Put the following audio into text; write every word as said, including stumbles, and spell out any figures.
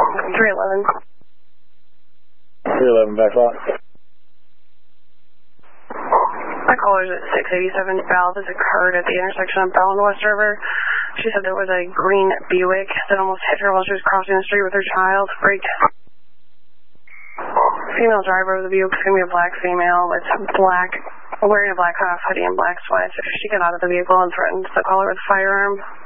three eleven. three eleven, back lot. My caller's at six eighty-seven South. This occurred at the intersection of Bell and West River. She said there was a green Buick that almost hit her while she was crossing the street with her child. Braked. Female driver of the Buick is going to be a black female. It's black, wearing a black hoodie and black sweats. She got out of the vehicle and threatened the caller with a firearm.